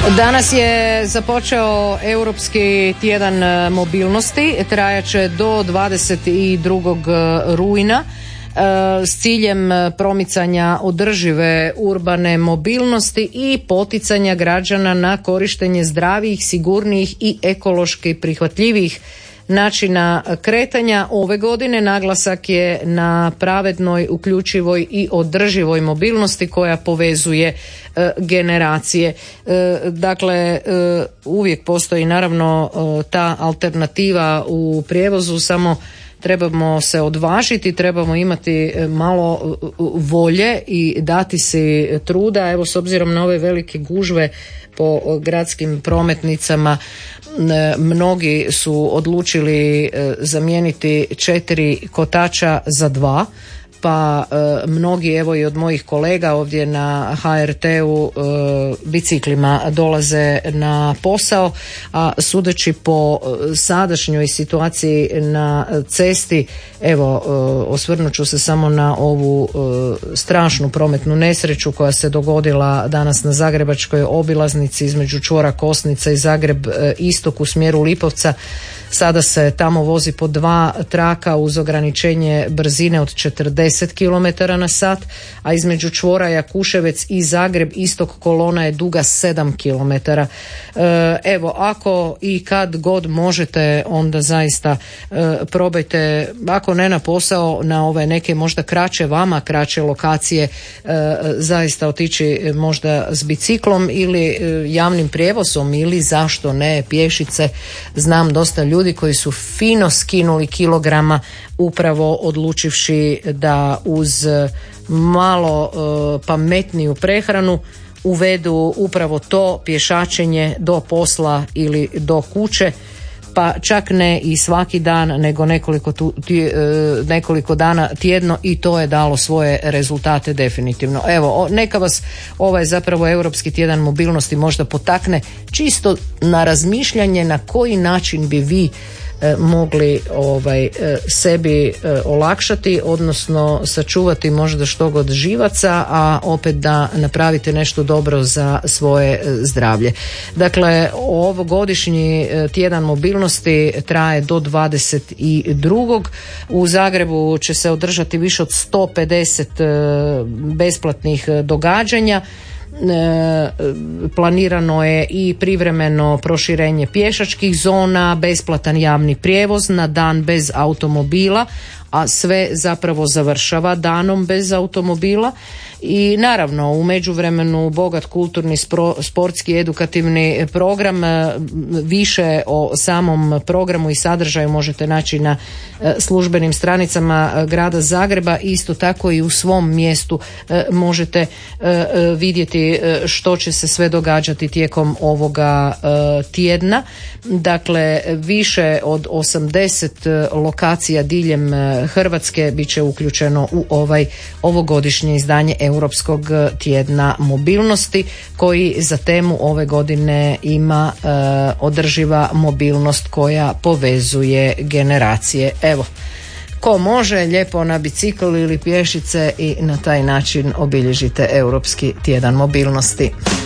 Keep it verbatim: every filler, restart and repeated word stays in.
Danas je započeo Europski tjedan mobilnosti, trajaće do dvadeset drugog rujna s ciljem promicanja održive urbane mobilnosti i poticanja građana na korištenje zdravijih, sigurnijih i ekološki prihvatljivih načina kretanja. Ove godine naglasak je na pravednoj, uključivoj i održivoj mobilnosti koja povezuje e, generacije. E, dakle, e, uvijek postoji naravno e, ta alternativa u prijevozu, samo trebamo se odvažiti, trebamo imati malo volje i dati si truda. Evo, s obzirom na ove velike gužve po gradskim prometnicama, mnogi su odlučili zamijeniti četiri kotača za dva, pa e, mnogi evo i od mojih kolega ovdje na ha er te-u e, biciklima dolaze na posao, a sudeći po sadašnjoj situaciji na cesti, evo e, osvrnut ću se samo na ovu e, strašnu prometnu nesreću koja se dogodila danas na zagrebačkoj obilaznici između čvora Kosnica i Zagreb e, istok u smjeru Lipovca. Sada se tamo vozi po dva traka uz ograničenje brzine od četrdeset kilometara na sat, a između čvora Jakuševec i Zagreb istok kolona je duga sedam kilometara. E, evo, ako i kad god možete, onda zaista e, probajte, ako ne na posao, na ove neke možda kraće, vama kraće lokacije, e, zaista otići možda s biciklom ili e, javnim prijevozom ili zašto ne pješice. Znam dosta ljudi ljudi koji su fino skinuli kilograma upravo odlučivši da uz malo e, pametniju prehranu uvedu upravo to pješačenje do posla ili do kuće, pa čak ne i svaki dan, nego nekoliko, tu, tije, nekoliko dana tjedno, i to je dalo svoje rezultate definitivno. Evo, neka vas ovaj zapravo Europski tjedan mobilnosti možda potakne čisto na razmišljanje na koji način bi vi E, mogli ovaj e, sebi e, olakšati, odnosno sačuvati možda što god živaca, a opet da napravite nešto dobro za svoje e, zdravlje. Dakle, ovogodišnji e, tjedan mobilnosti traje do dvadeset drugog U Zagrebu će se održati više od sto pedeset e, besplatnih događanja. E, planirano je i privremeno proširenje pješačkih zona, besplatan javni prijevoz na dan bez automobila, a sve zapravo završava danom bez automobila. I naravno u međuvremenu bogat kulturni, sportski, edukativni program. Više o samom programu i sadržaju možete naći na službenim stranicama grada Zagreba. Isto tako i u svom mjestu možete vidjeti što će se sve događati tijekom ovoga tjedna. Dakle, više od osamdeset lokacija diljem Hrvatske bit će uključeno u ovaj ovogodišnje izdanje Europskog tjedna mobilnosti, koji za temu ove godine ima e, održiva mobilnost koja povezuje generacije. Evo, ko može, lijepo na bicikl ili pješice i na taj način obilježite Europski tjedan mobilnosti.